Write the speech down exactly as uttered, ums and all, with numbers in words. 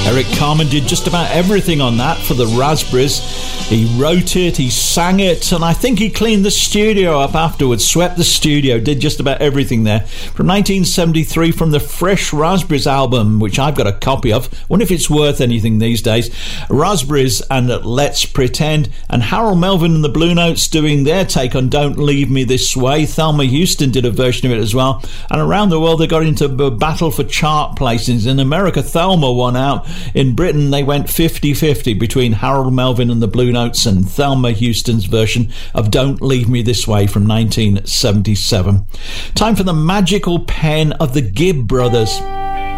Eric Carmen did just about everything on that for the Raspberries. He wrote it, he sang it, and I think he cleaned the studio up afterwards, swept the studio, did just about everything there. From nineteen seventy-three, from the Fresh Raspberries album, which I've got a copy of. Wonder if it's worth anything these days. Raspberries and Let's Pretend, and Harold Melvin and the Blue Notes doing their take on Don't Leave Me This Way. Thelma Houston did a version of it as well. And around the world, they got into a battle for chart placings. In America, Thelma won out. In Britain, they went fifty-fifty between Harold Melvin and the Blue Notes and Thelma Houston's version of Don't Leave Me This Way from nineteen seventy-seven. Time for the magical pen of the Gibb Brothers.